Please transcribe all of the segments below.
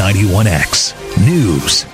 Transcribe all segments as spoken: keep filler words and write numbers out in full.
ninety-one X News.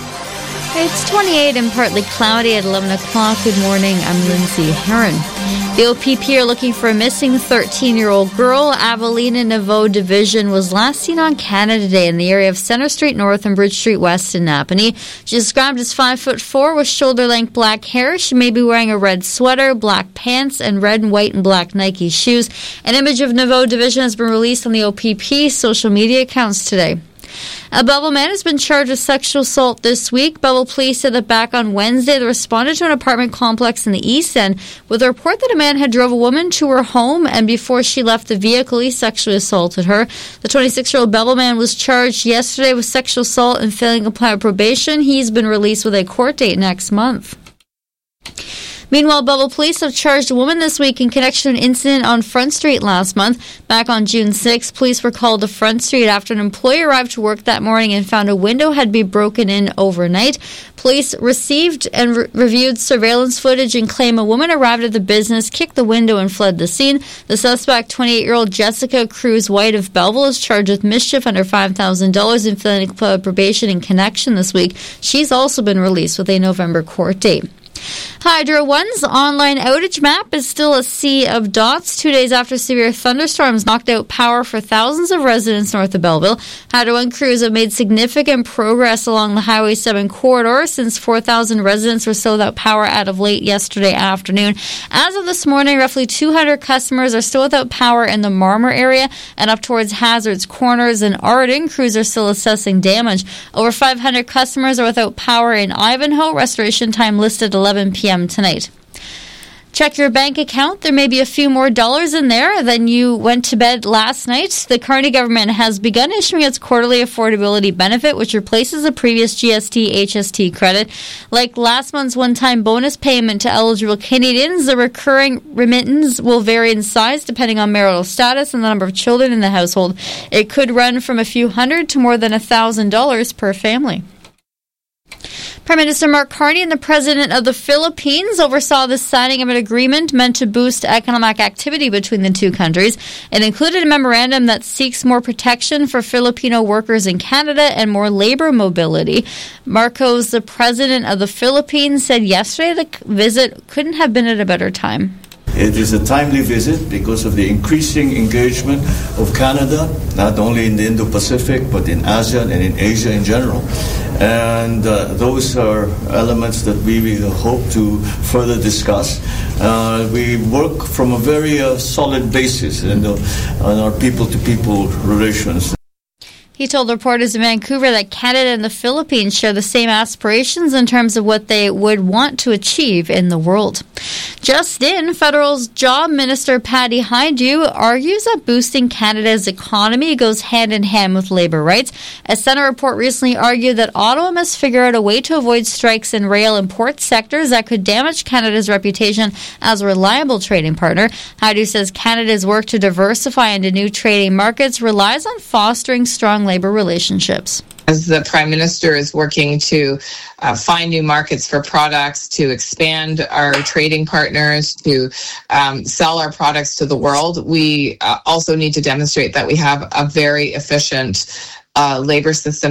It's twenty-eight and partly cloudy at eleven o'clock. Good morning, I'm Lindsay Heron. The O P P are looking for a missing thirteen-year-old girl. Avelina Naveau Division was last seen on Canada Day in the area of Centre Street North and Bridge Street West in Napanee. She's described as five foot four with shoulder-length black hair. She may be wearing a red sweater, black pants, and red and white and black Nike shoes. An image of Naveau Division has been released on the O P P social media accounts today. A Belleville man has been charged with sexual assault this week. Belleville police said that back on Wednesday, they responded to an apartment complex in the East End with a report that a man had drove a woman to her home, and before she left the vehicle, he sexually assaulted her. The twenty-six-year-old Belleville man was charged yesterday with sexual assault and failing to apply probation. He's been released with a court date next month. Meanwhile, Belleville police have charged a woman this week in connection to an incident on Front Street last month. Back on June sixth, police were called to Front Street after an employee arrived to work that morning and found a window had been broken in overnight. Police received and re- reviewed surveillance footage and claim a woman arrived at the business, kicked the window, and fled the scene. The suspect, twenty-eight-year-old Jessica Cruz White of Belleville, is charged with mischief under five thousand dollars and failing to apply probation in connection this week. She's also been released with a November court date. Hydro One's online outage map is still a sea of dots. Two days after severe thunderstorms knocked out power for thousands of residents north of Belleville, Hydro One crews have made significant progress along the Highway seven corridor since four thousand residents were still without power as of late yesterday afternoon. As of this morning, roughly two hundred customers are still without power in the Marmor area and up towards Hazards Corners and Arden. Crews are still assessing damage. Over five hundred customers are without power in Ivanhoe. Restoration time listed eleven p.m. tonight. Check your bank account. There may be a few more dollars in there than you went to bed last night. The Carney government has begun issuing its quarterly affordability benefit, which replaces a previous G S T H S T credit. Like last month's one-time bonus payment to eligible Canadians, the recurring remittance will vary in size depending on marital status and the number of children in the household. It could run from a few hundred to more than a thousand dollars per family. Prime Minister Mark Carney and the President of the Philippines oversaw the signing of an agreement meant to boost economic activity between the two countries. It included a memorandum that seeks more protection for Filipino workers in Canada and more labor mobility. Marcos, the President of the Philippines, said yesterday the visit couldn't have been at a better time. It is a timely visit because of the increasing engagement of Canada, not only in the Indo-Pacific, but in ASEAN and in Asia in general. And uh, those are elements that we will hope to further discuss. Uh, we work from a very uh, solid basis in, the, on our people-to-people relations. He told reporters in Vancouver that Canada and the Philippines share the same aspirations in terms of what they would want to achieve in the world. Just in, Federal Job Minister Patty Hajdu argues that boosting Canada's economy goes hand in hand with labor rights. A Senate report recently argued that Ottawa must figure out a way to avoid strikes in rail and port sectors that could damage Canada's reputation as a reliable trading partner. Hajdu says Canada's work to diversify into new trading markets relies on fostering strong labor relationships. As the Prime Minister is working to uh, find new markets for products, to expand our trading partners, to um, sell our products to the world, we uh, also need to demonstrate that we have a very efficient uh, labor system.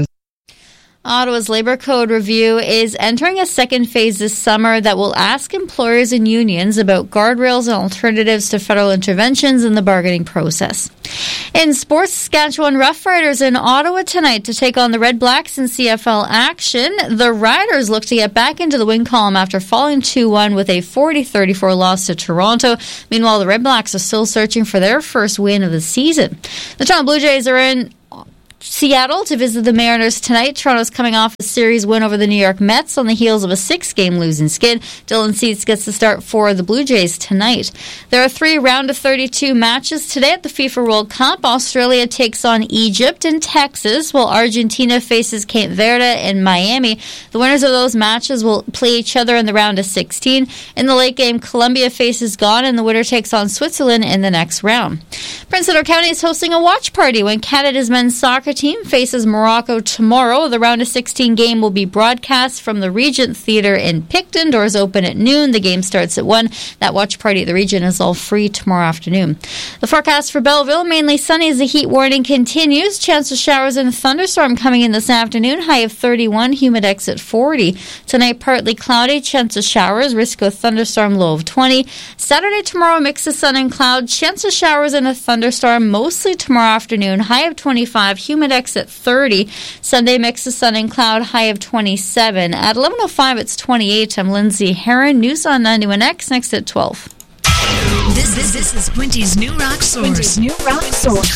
Ottawa's Labour Code review is entering a second phase this summer that will ask employers and unions about guardrails and alternatives to federal interventions in the bargaining process. In sports, Saskatchewan Roughriders in Ottawa tonight to take on the Red Blacks in C F L action. The Riders look to get back into the win column after falling two one with a forty thirty-four loss to Toronto. Meanwhile, the Red Blacks are still searching for their first win of the season. The Toronto Blue Jays are in Seattle to visit the Mariners tonight. Toronto's coming off a series win over the New York Mets on the heels of a six-game losing skid. Dylan Cease gets the start for the Blue Jays tonight. There are three round of thirty-two matches today at the FIFA World Cup. Australia takes on Egypt in Texas, while Argentina faces Cape Verde in Miami. The winners of those matches will play each other in the round of sixteen. In the late game, Colombia faces Ghana, and the winner takes on Switzerland in the next round. Prince Edward County is hosting a watch party when Canada's men's soccer soccer team faces Morocco tomorrow. The round of sixteen game will be broadcast from the Regent Theatre in Picton. Doors open at noon. The game starts at one. That watch party at the Regent is all free tomorrow afternoon. The forecast for Belleville, mainly sunny as the heat warning continues. Chance of showers and a thunderstorm coming in this afternoon. High of thirty-one, humidex at forty. Tonight, partly cloudy, chance of showers, risk of thunderstorm, low of twenty. Saturday, tomorrow, mix of sun and cloud, chance of showers and a thunderstorm, mostly tomorrow afternoon. High of twenty-five, humidex at thirty. Sunday, mix of sun and cloud, high of twenty-seven. At eleven oh five, it's twenty-eight. I'm Lindsay Herron. News on ninety-one X, next at twelve. This, this, this is Quinty's New Rock Source. Quinty's New Rock Source.